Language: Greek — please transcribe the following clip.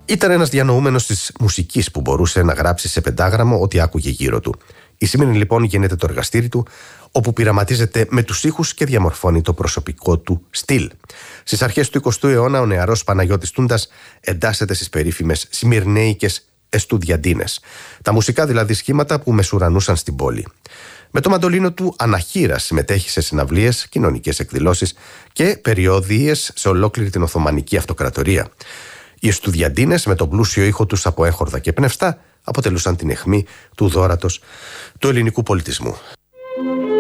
Ήταν ένας διανοούμενος της μουσικής που μπορούσε να γράψει σε πεντάγραμμο ό,τι άκουγε γύρω του. Η Σμύρνη λοιπόν γίνεται το εργαστήρι του, όπου πειραματίζεται με τους ήχους και διαμορφώνει το προσωπικό του στυλ. Στις αρχές του 20ου αιώνα, ο νεαρός Παναγιώτης Τούντας εντάσσεται στις περίφημες σμυρνέικες εστουδιαντίνες, τα μουσικά δηλαδή σχήματα που μεσουρανούσαν στην πόλη. Με το μαντολίνο του αναχείρα συμμετέχει σε συναυλίες, κοινωνικές εκδηλώσεις και περιοδίες σε ολόκληρη την Οθωμανική Αυτοκρατορία. Οι εστουδιαντίνες, με τον πλούσιο ήχο τους από έγχορδα και πνευστά, αποτελούσαν την αιχμή του δώρατος του ελληνικού πολιτισμού.